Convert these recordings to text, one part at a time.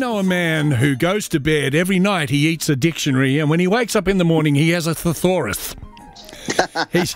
know a man who goes to bed every night, he eats a dictionary, and when he wakes up in the morning, he has a thesaurus. You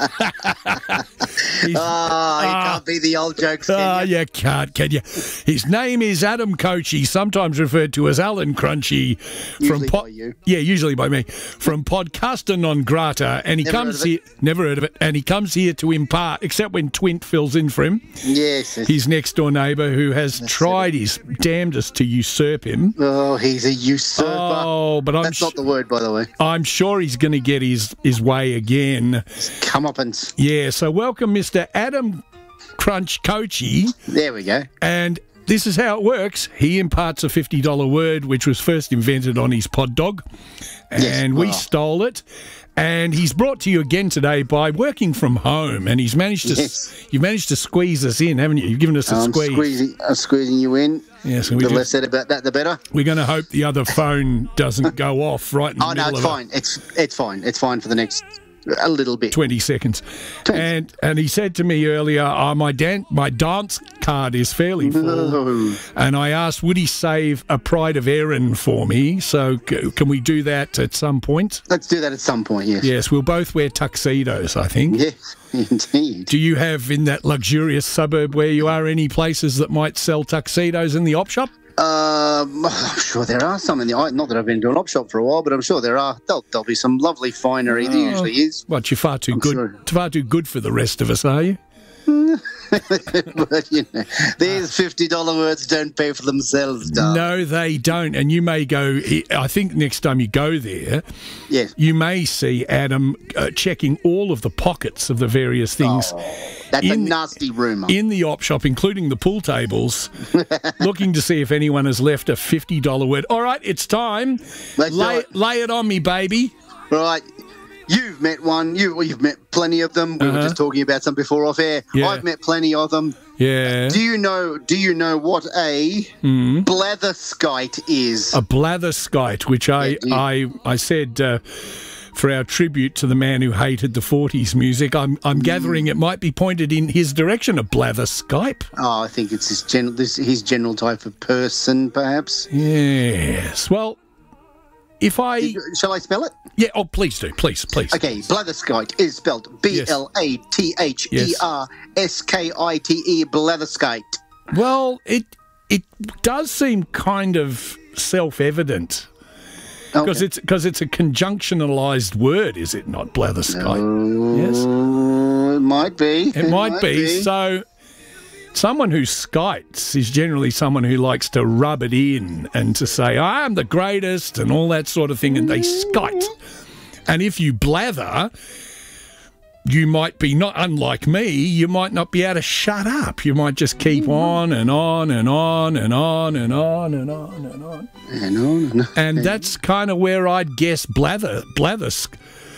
can't be the old jokes, can you? You can't, can you? His name is Adam Kochi, sometimes referred to as Alan Crunchy. By you. Yeah, usually by me. From Podcaster Non Grata, and he comes here. Never heard of it. And he comes here to impart, except when Twint fills in for him. Yes. His next door neighbour, who has tried his damnedest to usurp him. Oh, he's a usurper. Oh, but that's not the word, by the way. I'm sure he's going to get his way again. Comeuppance. Yeah, so welcome Mr. Adam Crunch Kochi. There we go. And this is how it works. He imparts a $50 word, which was first invented on his pod dog, and we stole it. And he's brought to you again today by working from home, and he's managed to. You've managed to squeeze us in, haven't you? You've given us a squeeze. I'm squeezing you in. Yes, the less said about that, the better. We're going to hope the other phone doesn't go off right in the middle of it. Oh no, it's fine. It's fine. It's fine for the next. A little bit. 20 seconds. And he said to me earlier, my dance card is fairly full. And I asked, would he save a Pride of Erin for me? So can we do that at some point? Let's do that at some point, yes. Yes, we'll both wear tuxedos, I think. Yes, indeed. Do you have in that luxurious suburb where you are any places that might sell tuxedos in the op shop? I'm sure there are some in the. Not that I've been to an op shop for a while, but I'm sure there are. There'll be some lovely finery. There usually is. But you're far too good. Sure. Far too good for the rest of us, are you? But these $50 words don't pay for themselves, darling. No, they don't. And you may go. I think next time you go there, you may see Adam checking all of the pockets of the various things. That's a nasty rumour. In the op shop, including the pool tables, looking to see if anyone has left a $50 word. All right, it's time. Lay it on me, baby. Right. You've met one. You've met plenty of them. We were just talking about some before off air. Yeah. I've met plenty of them. Yeah. Do you know what a blatherskite is? A blatherskite, which I said for our tribute to the man who hated the 40s music. I'm gathering it might be pointed in his direction, a blatherskite. Oh, I think it's his general type of person, perhaps. Yes. Well, shall I spell it? Yeah, please do. Please. Okay, blatherskite is spelled B-L-A-T-H-E-R-S-K-I-T-E, blatherskite. Well, it does seem kind of self-evident. Because it's a conjunctionalized word, is it not, blatherskite? Yes? It might be. It might be. So someone who skites is generally someone who likes to rub it in and to say, I am the greatest and all that sort of thing, and they skite. And if you blather, you might be not unlike me, you might not be able to shut up. You might just keep on and on and on and on and on and on and on. And that's kind of where I'd guess blatherskite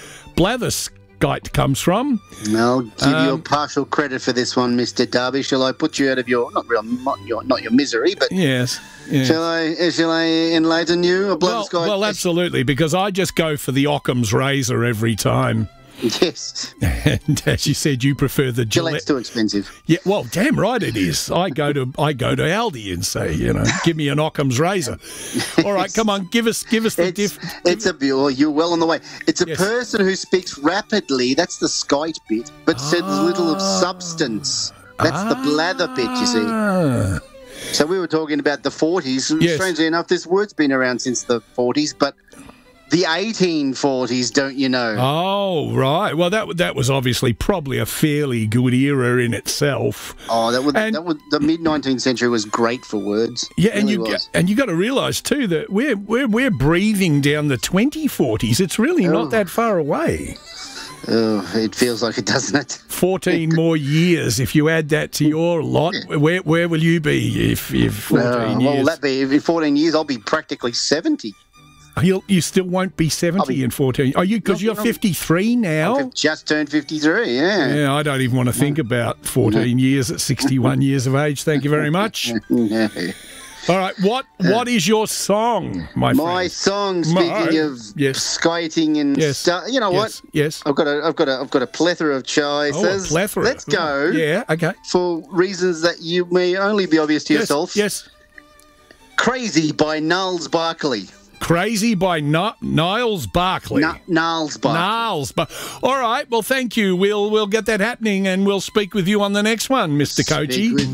comes from. I'll give you a partial credit for this one, Mr. Darby. Shall I put you out of your not your misery, but yes. Shall I enlighten you? Well, absolutely, because I just go for the Occam's razor every time. Yes. And as you said, you prefer the Gillette's too expensive. Yeah, well, damn right it is. I go to Aldi and say, give me an Occam's razor. All right, come on, give us the you're well on the way. It's a person who speaks rapidly. That's the skite bit, but says little of substance. That's the blather bit, you see. So we were talking about the 40s. Yes. Strangely enough, this word's been around since the 40s, but the 1840s, don't you know? Oh, right. Well, that was obviously probably a fairly good era in itself. Oh, that was the mid-19th century was great for words. Yeah, and you got to realise too that we're breathing down the 2040s. It's really not that far away. Oh, it feels like it, doesn't it? 14 more years. If you add that to your lot, where will you be if 14 years? What will that be? In 14 years, I'll be practically 70. You still won't be 70 in 14. Are you? Because you're 53 now. I've just turned 53. Yeah. Yeah, I don't even want to think about 14 years at 61 years of age. Thank you very much. No. All right, what is your song, my friend? My song. Speaking of skiting and stuff, you know what? Yes. I've got a plethora of choices. Oh, a plethora. Let's go. Yeah. Okay. For reasons that you may only be obvious to yourself. Yes. Crazy by Niles Barkley. Crazy by Niles Barkley. Niles Barkley. All right. Well, thank you. We'll get that happening, and we'll speak with you on the next one, Mr. Coachy.